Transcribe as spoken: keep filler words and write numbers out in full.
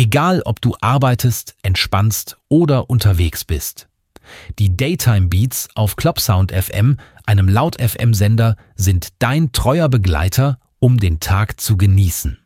Egal, ob du arbeitest, entspannst oder unterwegs bist. Die Daytime Beats auf Clubsound F M, einem Laut-F M-Sender, sind dein treuer Begleiter, um den Tag zu genießen.